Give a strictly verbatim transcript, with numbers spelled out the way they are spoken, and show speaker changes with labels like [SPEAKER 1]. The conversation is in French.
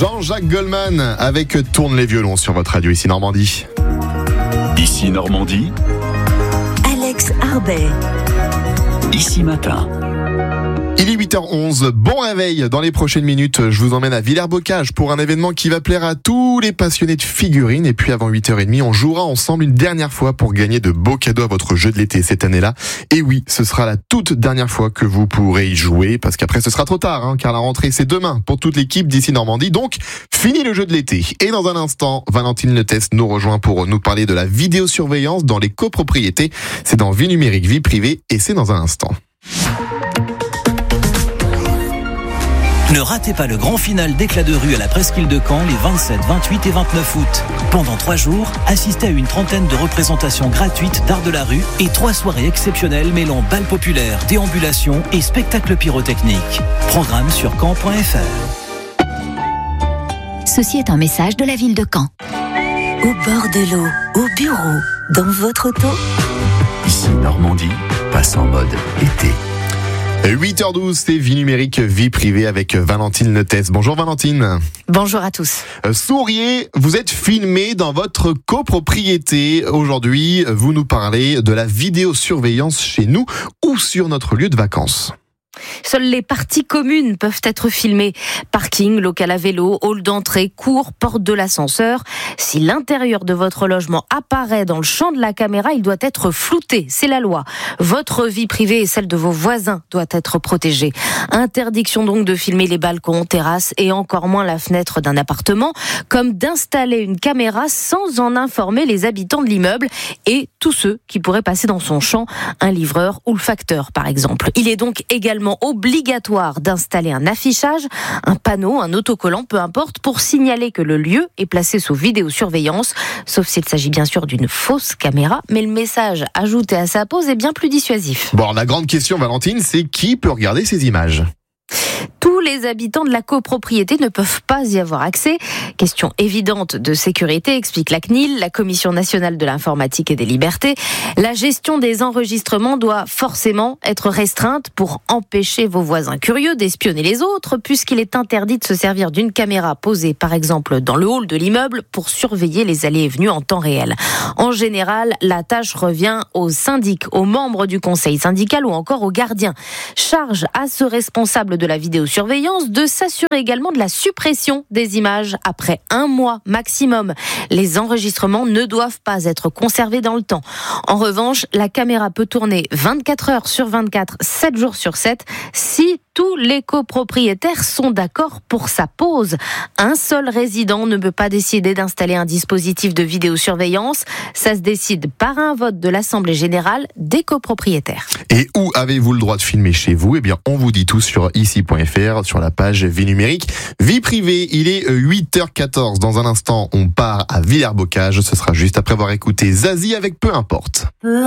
[SPEAKER 1] Jean-Jacques Goldman avec Tourne les violons sur votre radio ici Normandie.
[SPEAKER 2] Ici Normandie.
[SPEAKER 3] Alex Arbet.
[SPEAKER 2] Ici Matin.
[SPEAKER 1] Il est huit heures onze, bon réveil. Dans les prochaines minutes, je vous emmène à Villers-Bocage pour un événement qui va plaire à tous les passionnés de figurines. Et puis avant huit heures trente, on jouera ensemble une dernière fois pour gagner de beaux cadeaux à votre jeu de l'été cette année-là. Et oui, ce sera la toute dernière fois que vous pourrez y jouer, parce qu'après ce sera trop tard, hein, car la rentrée c'est demain pour toute l'équipe d'ici Normandie. Donc, fini le jeu de l'été. Et dans un instant, Valentine Letès nous rejoint pour nous parler de la vidéosurveillance dans les copropriétés. C'est dans Vie numérique, vie privée, et c'est dans un instant.
[SPEAKER 4] Ne ratez pas le grand final d'éclat de rue à la Presqu'île de Caen les vingt-sept, vingt-huit et vingt-neuf août. Pendant trois jours, assistez à une trentaine de représentations gratuites d'art de la rue et trois soirées exceptionnelles mêlant bal populaire, déambulation et spectacles pyrotechniques. Programme sur caen point f r.
[SPEAKER 3] Ceci est un message de la ville de Caen. Au bord de l'eau, au bureau, dans votre auto.
[SPEAKER 2] Ici Normandie passe en mode été.
[SPEAKER 1] huit heures douze, c'est Vie numérique, vie privée avec Valentine Letès. Bonjour Valentine.
[SPEAKER 5] Bonjour à tous.
[SPEAKER 1] Euh, souriez, vous êtes filmé dans votre copropriété. Aujourd'hui, vous nous parlez de la vidéosurveillance chez nous ou sur notre lieu de vacances.
[SPEAKER 5] Seules les parties communes peuvent être filmées. Parking, local à vélo, hall d'entrée, cour, porte de l'ascenseur. Si l'intérieur de votre logement apparaît dans le champ de la caméra, il doit être flouté. C'est la loi. Votre vie privée et celle de vos voisins doit être protégée. Interdiction donc de filmer les balcons, terrasses et encore moins la fenêtre d'un appartement, comme d'installer une caméra sans en informer les habitants de l'immeuble et tous ceux qui pourraient passer dans son champ, un livreur ou le facteur par exemple. Il est donc également obligatoire d'installer un affichage, un panneau, un autocollant, peu importe, pour signaler que le lieu est placé sous vidéosurveillance, sauf s'il s'agit bien sûr d'une fausse caméra, mais le message ajouté à sa pose est bien plus dissuasif.
[SPEAKER 1] Bon, alors, la grande question Valentine, c'est qui peut regarder ces images ?
[SPEAKER 5] Tous les habitants de la copropriété ne peuvent pas y avoir accès. Question évidente de sécurité, explique la C N I L, la Commission nationale de l'informatique et des libertés. La gestion des enregistrements doit forcément être restreinte pour empêcher vos voisins curieux d'espionner les autres, puisqu'il est interdit de se servir d'une caméra posée, par exemple, dans le hall de l'immeuble pour surveiller les allées et venues en temps réel. En général, la tâche revient aux syndics, aux membres du conseil syndical ou encore aux gardiens. Charge à ce responsable de la vidéosurveillance de s'assurer également de la suppression des images après un mois maximum. Les enregistrements ne doivent pas être conservés dans le temps. En revanche, la caméra peut tourner vingt-quatre heures sur vingt-quatre, sept jours sur sept, si tous les copropriétaires sont d'accord pour sa pose. Un seul résident ne peut pas décider d'installer un dispositif de vidéosurveillance. Ça se décide par un vote de l'Assemblée générale des copropriétaires.
[SPEAKER 1] Et où avez-vous le droit de filmer chez vous ? Eh bien, on vous dit tout sur ici point f r, sur la page Vie numérique, vie privée. Il est huit heures quatorze. Dans un instant, on part à Villers-Bocage. Ce sera juste après avoir écouté Zazie avec Peu importe.